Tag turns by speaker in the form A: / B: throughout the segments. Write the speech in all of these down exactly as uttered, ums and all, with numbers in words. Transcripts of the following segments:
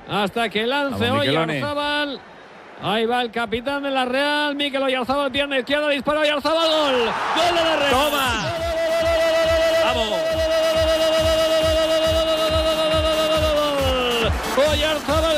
A: hasta que lance Oyarzábal. Ahí va el capitán de la Real, Mikel Oyarzábal, pierna izquierda, dispara Oyarzábal, gol. Gol de la Real.
B: ¡Toma! ¡Vamos!
A: Oyarzábal,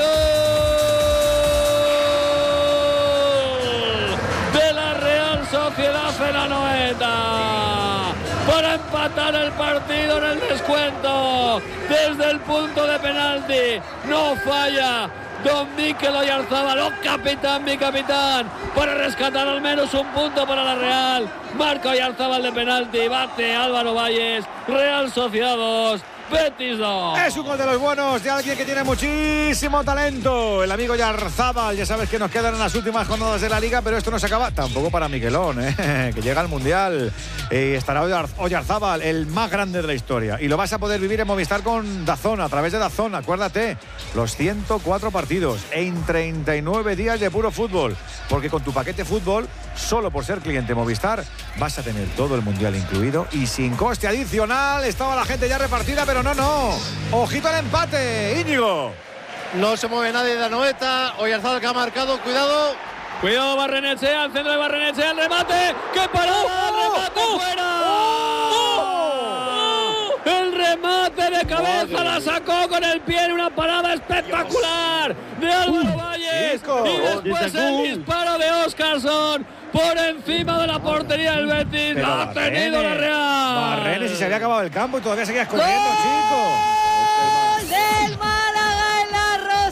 A: gol de la Real Sociedad en la Noeta para empatar el partido en el descuento desde el punto de penalti. No falla don Mikel Oyarzábal, oh capitán, mi capitán, para rescatar al menos un punto para la Real. Marca Oyarzábal de penalti, bate Álvaro Valles. Real Sociedad dos, Betis dos.
C: Es un gol de los buenos, de alguien que tiene muchísimo talento, el amigo Oyarzábal. Ya sabes que nos quedan en las últimas jornadas de la Liga, pero esto no se acaba tampoco para Miquelón, ¿eh? Que llega al Mundial y estará Oyarzábal, el más grande de la historia, y lo vas a poder vivir en Movistar con DAZN, a través de DAZN. Acuérdate, los ciento cuatro partidos en treinta y nueve días de puro fútbol, porque con tu paquete fútbol, solo por ser cliente Movistar, vas a tener todo el Mundial incluido y sin coste adicional. Estaba la gente ya repartida, pero no, no. Ojito al empate, Íñigo.
D: No se mueve nadie de la Noeta. Oyarzábal que ha marcado, cuidado.
A: Cuidado Barrenechea, al centro de Barrenechea, el remate. ¡Qué parada! ¡El remate
C: oh,
A: fuera!
C: oh,
A: oh. El remate de cabeza
D: Madre.
A: la sacó con el pie en una parada espectacular de Álvaro Valles.
C: chico.
A: Y después el disparo de Óscarson por encima de la portería del Betis.
C: Pero
A: La ha tenido
C: Barrenes,
A: la Real.
C: Barrenes, y se había acabado el campo y todavía seguías corriendo, chico.
E: ¡Gol del Málaga en la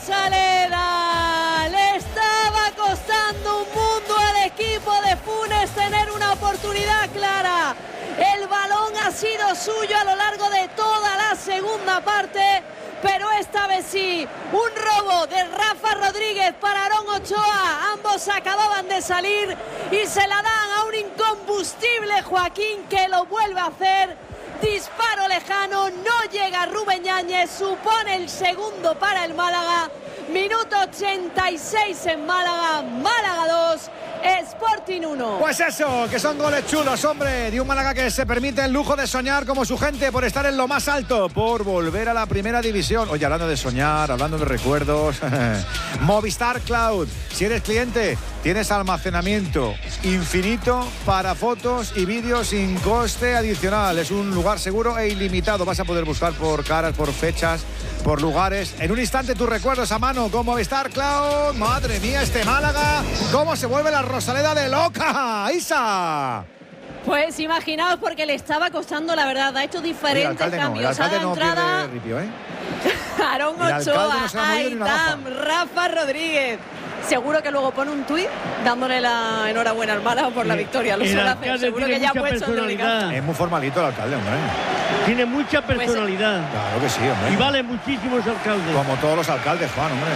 E: Rosaleda! Le estaba costando un mundo al equipo de Funes tener una oportunidad clara. El balón ha sido suyo a lo largo de toda la segunda parte, pero esta vez sí, un robo de Rafa Rodríguez para Aarón Ochoa. Ambos acababan de salir y se la dan a un incombustible Joaquín, que lo vuelve a hacer. Disparo lejano, no llega Rubén Yáñez, supone el segundo para el Málaga. Minuto ochenta y seis en Málaga, Málaga dos, Sporting uno.
C: Pues eso, que son goles chulos, hombre, de un Málaga que se permite el lujo de soñar como su gente por estar en lo más alto, por volver a la primera división. Oye, hablando de soñar, hablando de recuerdos, Movistar Cloud. Si eres cliente, tienes almacenamiento infinito para fotos y vídeos sin coste adicional. Es un lugar seguro e ilimitado. Vas a poder buscar por caras, por fechas, por lugares. En un instante tus recuerdos a mano con Movistar Cloud. Madre mía, este Málaga, cómo se vuelve la Rosaleda de loca. Isa.
E: Pues imaginaos, porque le estaba costando, la verdad, ha hecho diferentes
C: Oye, el
E: cambios.
C: No, el alcalde
E: a la
C: no
E: entrada,
C: pierde ripio, ¿eh?
E: Aarón
C: El alcalde
E: Ochoa,
C: no se ha movido ni una
E: Aitam, Rafa Rodríguez. Seguro que luego pone un tuit dándole la enhorabuena al Málaga por la victoria. Lo
B: El
E: suele hacer,
B: alcalde
E: seguro
B: tiene
E: que ya ha
B: mucha
E: puesto el
B: personalidad.
C: Es muy formalito el alcalde, hombre.
B: Tiene mucha personalidad.
C: Claro que sí, hombre.
B: Y vale muchísimo ese alcalde.
C: Como todos los alcaldes, Juan, hombre.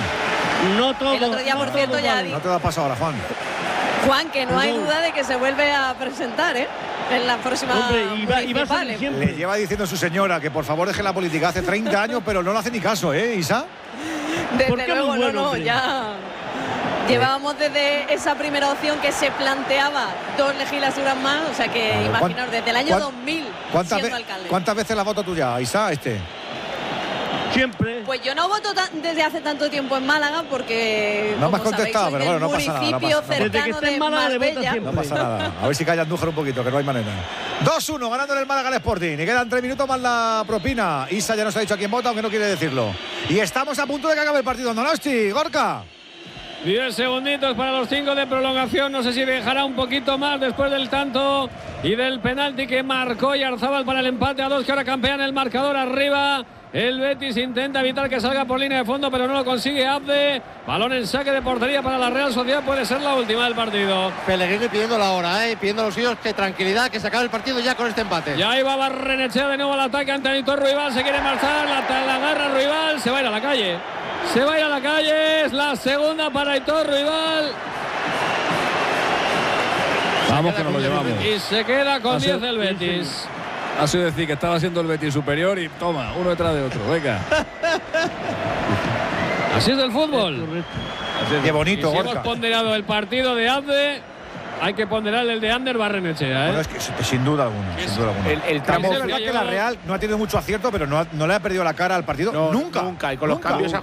B: No todo.
E: El otro día,
B: no
E: por
B: todo
E: cierto, ya
B: vale.
E: di-
C: No te da paso ahora, Juan.
E: Juan, que no hay
B: No.
E: duda de que se vuelve a presentar, ¿eh? En la próxima
B: Hombre, y va, y va a ser
E: municipales.
B: siempre.
C: Le lleva diciendo su señora que por favor deje la política hace treinta años, pero no le hace ni caso, ¿eh, Isa?
E: Desde
B: Porque
E: luego,
B: muy bueno,
E: no, no,
B: hombre.
E: ya. Llevábamos desde esa primera opción que se planteaba dos legislaturas más, o sea que
C: Claro,
E: imaginaos, desde el año
C: ¿cuán-
E: dos mil
C: ¿Cuántas,
E: siendo
C: ve-
E: alcalde.
C: ¿Cuántas veces la voto tuya, Isa, este?
B: Siempre.
E: Pues yo no voto tan- desde hace tanto tiempo en Málaga porque,
C: No me has
E: como sabéis,
C: contestado,
E: soy
C: pero
E: del
C: bueno, no pasa nada, no
E: municipio
C: pasa nada.
B: Desde que
E: cercano
B: esté en
E: de
B: Málaga le vota
E: Marbella.
B: siempre.
C: No pasa nada. A ver si calla Andújar un poquito, que no hay manera. dos uno, ganando en el Málaga al Sporting. Y quedan tres minutos más la propina. Isa ya nos ha dicho a quién vota, aunque no quiere decirlo. Y estamos a punto de que acabe el partido. Donosti, Gorka.
A: diez segunditos para los cinco de prolongación. No sé si dejará un poquito más después del tanto y del penalti que marcó Oyarzábal para el empate a dos, que ahora campean el marcador arriba. El Betis intenta evitar que salga por línea de fondo, pero no lo consigue Abde. Balón en saque de portería para la Real Sociedad. Puede ser la última del partido.
D: Pellegrini pidiendo la hora, ¿eh? Pidiendo a los suyos que tranquilidad, que se acabe el partido ya con este empate.
A: Y ahí va Barrenechea de nuevo al ataque ante Aitor Ruibal. Se quiere marchar, la, la agarra Ruibal. Se va a ir a la calle. Se va a ir a la calle. Es la segunda para Aitor Ruibal.
F: Vamos que nos lo llevamos.
A: Y se queda con
F: Ha sido-
A: diez el Betis.
F: Ha sido decir que estaba siendo el Betis superior y toma, uno detrás de otro. Venga.
A: Así es el fútbol.
B: Correcto.
C: Qué
A: Y
C: bonito,
A: si hemos
C: Gorka.
A: ponderado el partido de Abde, hay que ponderar el de Ander Barrenechea,
C: Bueno,
A: ¿eh?
C: es que sin duda alguna, sin duda alguna.
G: El, el tramo
C: También es
A: que
C: verdad
A: ha
C: que la
A: llegado-
C: Real no ha tenido mucho acierto, pero no, ha- no le ha perdido la cara al partido
G: No,
C: nunca.
G: nunca, y con los cambios